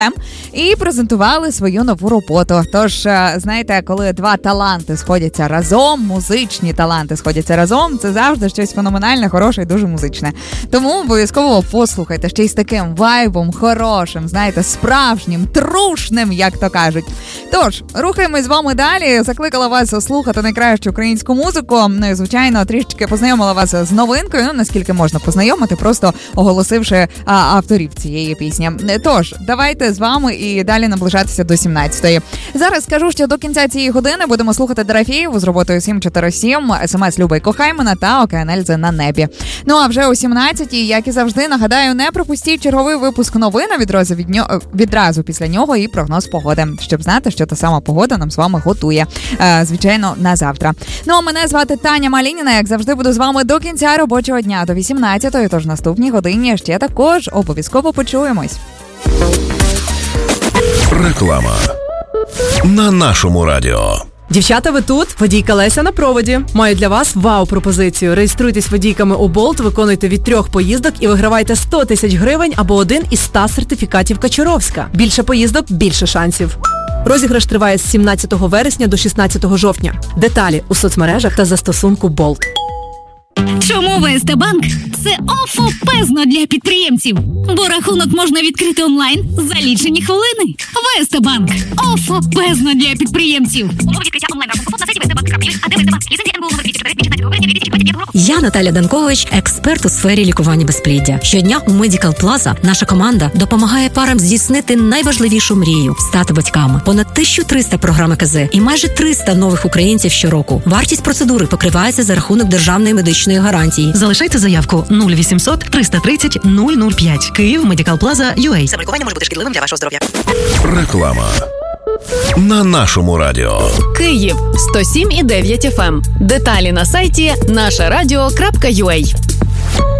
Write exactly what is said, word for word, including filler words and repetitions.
і презентували свою нову роботу. Тож, знаєте, коли два таланти сходяться разом, музичні таланти сходяться разом, це завжди щось феноменальне, хороше і дуже музичне. Тому обов'язково послухайте ще й з таким вайбом, хорошим, знаєте, справжнім, трушним, як то кажуть. Тож, рухаємось з вами далі. Закликала вас слухати найкращу українську музику. Ну і, звичайно, трішечки познайомила вас з новинкою, ну, наскільки можна познайомити, просто оголосивши а, авторів цієї пісні. Тож, давайте з вами і далі наближатися до сімнадцятої. Зараз скажу, що до кінця цієї години будемо слухати Дорофєєву з роботою сім чотири сім, ес ем ес Люби кохай мене та Океан Ельзи на небі. Ну а вже о сімнадцятій, як і завжди, нагадаю, не пропустіть черговий випуск новин, відразу, від нього, відразу після нього і прогноз погоди, щоб знати, що та сама погода нам з вами готує, е, звичайно, на завтра. Ну а мене звати Таня Малініна, як завжди буду з вами до кінця робочого дня, до вісімнадцятої, тож в наступній годині ще також обов'язково почуємось. Реклама на нашому радіо. Дівчата, ви тут? Водійка Леся на проводі. Маю для вас вау-пропозицію. Реєструйтесь водійками у Болт, виконуйте від трьох поїздок і вигравайте сто тисяч гривень або один із ста сертифікатів Качуровська. Більше поїздок – більше шансів. Розіграш триває з сімнадцятого вересня до шістнадцятого жовтня. Деталі у соцмережах та застосунку Болт. Чому ВСТ-банк – це офопезно для підприємців? Бо рахунок можна відкрити онлайн за лічені хвилини. ВСТ-банк – офопезно для підприємців. Умови відкриття онлайн-рахунку на сайті ве ес те банк крапка ю а, де ВСТ-банк. Ліцензія ен бе у номер двісті чотири від шістнадцятого грудня дві тисячі двадцять п'ятого року. Я Наталя Данкович, експерт у сфері лікування безпліддя. Щодня у Medical Plaza наша команда допомагає парам здійснити найважливішу мрію – стати батьками. Понад тисяча триста програм ЕКЗ і майже триста нових українців щороку. Вартість процедури покривається за рахунок державної медичної гарантії. Залишайте заявку нуль вісімсот триста тридцять нуль нуль п'ять. Київ, Medical Plaza, ю ей. Замаркування може бути шкідливим для вашого здоров'я. Реклама на нашому радіо. Київ сто сім і дев'ять еф ем. Деталі на сайті наша радіо крапка ю а.